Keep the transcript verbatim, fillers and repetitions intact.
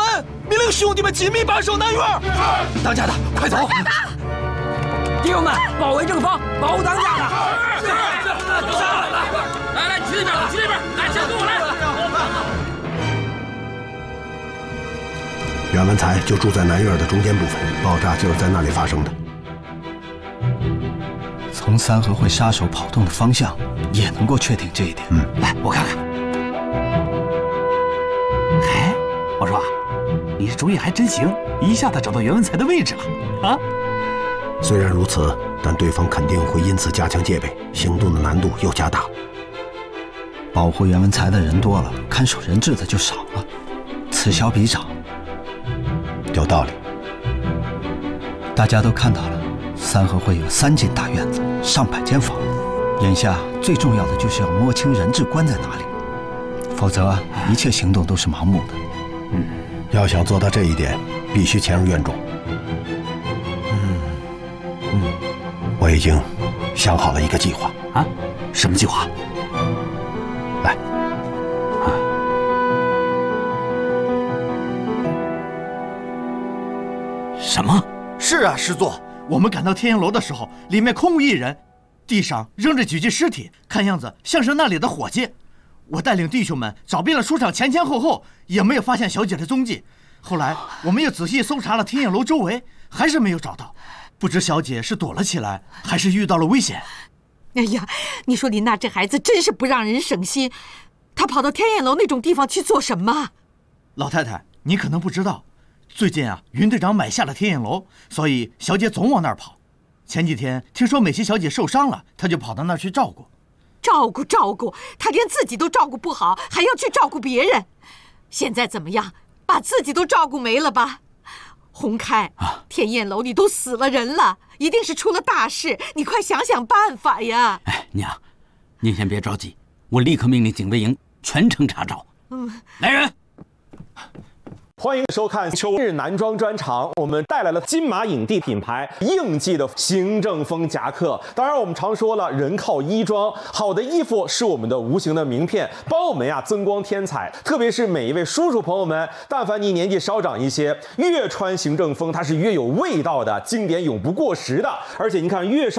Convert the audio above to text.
门，命令兄弟们紧密把守南院。是。当家的，快走！ 弟兄们，包围正方，保护当家的。 是是是，上来！来来，你去那边，去那边，来，先跟我来。 袁文才就住在南院的中间部分，爆炸就是在那里发生的。 从三合会杀手跑动的方向，也能够确定这一点。 嗯， 来，我看看。哎，我说啊，你这主意还真行，一下子找到袁文才的位置了啊！ 虽然如此，但对方肯定会因此加强戒备，行动的难度又加大。 保护袁文才的人多了，看守人质的就少了，此消彼长。 有道理。 大家都看到了，三合会有三进大院子，上百间房。眼下最重要的就是要摸清人质关在哪里，否则一切行动都是盲目的。 嗯，要想做到这一点，必须潜入院中。 嗯嗯， 我已经想好了一个计划。 啊？什么计划？ 来。啊。 什么？ 是啊，师座。我们赶到天鹰楼的时候，里面空无一人，地上扔着几具尸体，看样子像是那里的伙计。我带领弟兄们找遍了书场前前后后，也没有发现小姐的踪迹。后来我们又仔细搜查了天鹰楼周围，还是没有找到。不知小姐是躲了起来，还是遇到了危险。 哎呀，你说林娜这孩子真是不让人省心，她跑到天燕楼那种地方去做什么？ 老太太，你可能不知道，最近啊，云队长买下了天燕楼，所以小姐总往那儿跑。前几天听说美琪小姐受伤了，她就跑到那儿去照顾。 照顾照顾，她连自己都照顾不好，还要去照顾别人。现在怎么样？把自己都照顾没了吧？洪开，啊、天燕楼里都死了人了，一定是出了大事，你快想想办法呀！ 哎，娘，您先别着急，我立刻命令警卫营全程查找。嗯，来人！ 欢迎收看秋日男装专场，我们带来了金马影帝品牌应季的行政风夹克。当然，我们常说了，人靠衣装，好的衣服是我们的无形的名片，帮我们呀增光添彩。特别是每一位叔叔朋友们，但凡你年纪稍长一些，越穿行政风，它是越有味道的，经典永不过时的。而且您看，越上